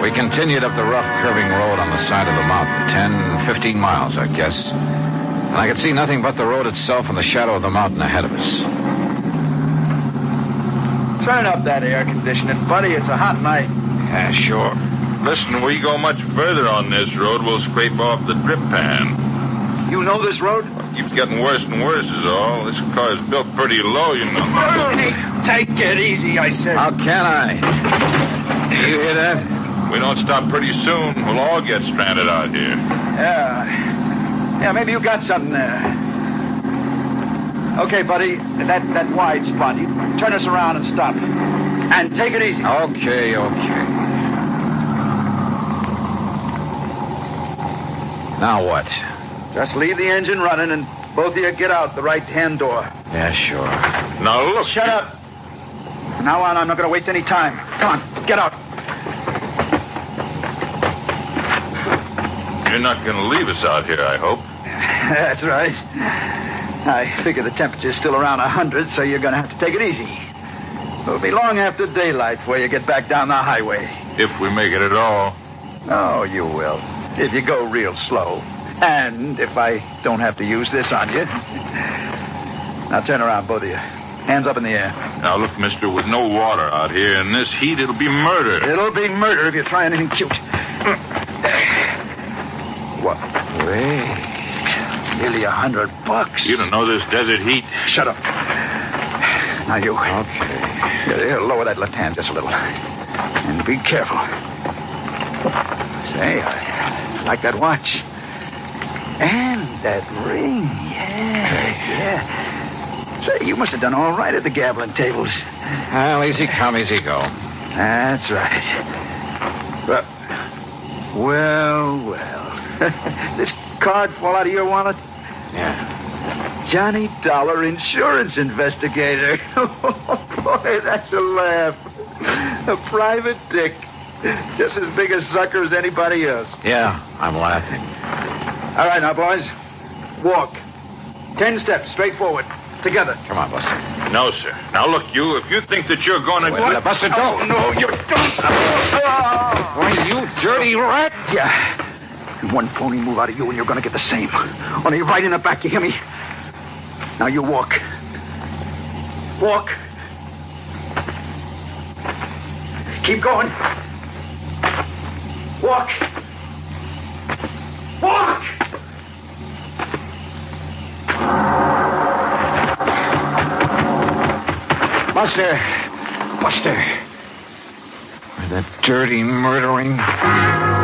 We continued up the rough, curving road on the side of the mountain, 10, 15 miles, I guess. And I could see nothing but the road itself and the shadow of the mountain ahead of us. Turn up that air conditioning, buddy. It's a hot night. Yeah, sure. Listen, we go much further on this road, we'll scrape off the drip pan. You know this road? It keeps getting worse and worse is all. This car's built pretty low, you know. Hey, take it easy, I said. How can I? You hear that? We don't stop pretty soon, we'll all get stranded out here. Yeah, maybe you got something there. Okay, buddy, that wide spot. You turn us around and stop. And take it easy. Okay. Now what? Just leave the engine running and both of you get out the right-hand door. Yeah, sure. Now look. Shut up. From now on, I'm not going to waste any time. Come on, get out. You're not going to leave us out here, I hope. That's right. I figure the temperature's still around 100, so you're going to have to take it easy. It'll be long after daylight before you get back down the highway. If we make it at all. Oh, you will. If you go real slow. And if I don't have to use this on you. Now turn around, both of you. Hands up in the air. Now look, mister, with no water out here in this heat, it'll be murder. It'll be murder if you try anything cute. What? Wait. Nearly $100. You don't know this desert heat. Shut up. Now you. Okay. Here, lower that left hand just a little. And be careful. Say, I like that watch. And that ring. Yeah. Say, you must have done all right at the gambling tables. Well, easy come, easy go. That's right. Well. This card fall out of your wallet? Yeah. Johnny Dollar, insurance investigator. Oh, boy, that's a laugh. A private dick. Just as big a sucker as anybody else. Yeah, I'm laughing. All right, now, boys. Walk. 10 steps, straight forward. Together. Come on, Buster. No, sir. Now, look, you, if you think that you're going to... Wait, Buster, don't. Oh, no, you don't. Why, you dirty rat. Yeah. And one phony move out of you and you're going to get the same. Only right in the back, you hear me? Now you walk. Walk. Keep going. Walk. Walk! Buster. That dirty, murdering...